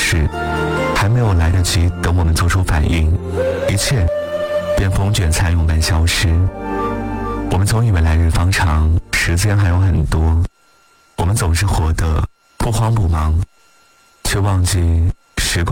事，还没有来得及等我们做出反应，一切便风卷残云般消失。我们总以为来日方长，时间还有很多，我们总是活得不慌不忙，却忘记